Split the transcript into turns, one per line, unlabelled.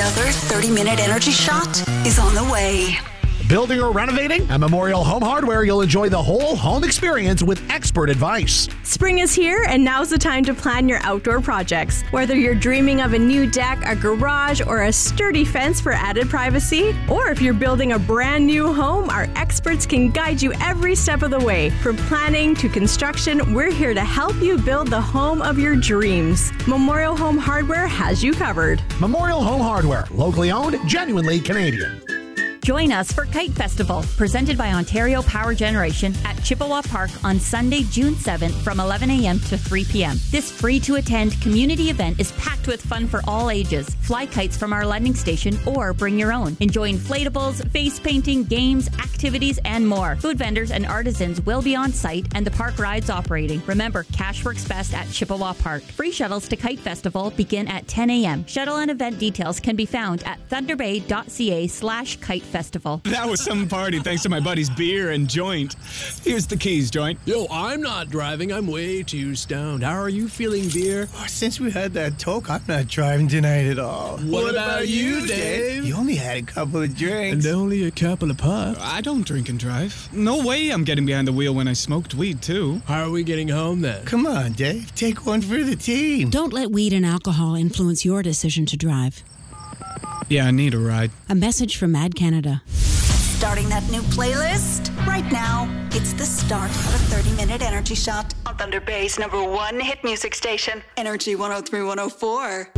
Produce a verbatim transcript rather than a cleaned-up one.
Another thirty-minute energy shot is on the way.
Building or renovating? At Memorial Home Hardware, you'll enjoy the whole home experience with expert advice.
Spring is here, and now's the time to plan your outdoor projects. Whether you're dreaming of a new deck, a garage, or a sturdy fence for added privacy, or if you're building a brand new home, our experts can guide you every step of the way. From planning to construction, we're here to help you build the home of your dreams. Memorial Home Hardware has you covered.
Memorial Home Hardware, locally owned, genuinely Canadian.
Join us for Kite Festival, presented by Ontario Power Generation at Chippewa Park on Sunday, June seventh from eleven a.m. to three p.m. This free-to-attend community event is packed with fun for all ages. Fly kites from our landing station or bring your own. Enjoy inflatables, face painting, games, activities, and more. Food vendors and artisans will be on site and the park rides operating. Remember, cash works best at Chippewa Park. Free shuttles to Kite Festival begin at ten a.m. Shuttle and event details can be found at thunderbay.ca slash kite festival. Festival.
That was some party thanks to my buddy's beer and joint. Here's the keys, Joint.
Yo, I'm not driving. I'm way too stoned. How are you feeling, beer?
Oh, since we had that talk, I'm not driving tonight at all.
What, what about, about you, Dave?
You only had a couple of drinks.
And only a couple of puffs.
I don't drink and drive. No way I'm getting behind the wheel when I smoked weed, too.
How are we getting home, then?
Come on, Dave. Take one for the team.
Don't let weed and alcohol influence your decision to drive.
Yeah, I need a ride.
A message from Mad Canada.
Starting that new playlist right now. It's the start of a thirty-minute energy shot on Thunder Bay's number one hit music station, Energy one oh three point one oh four.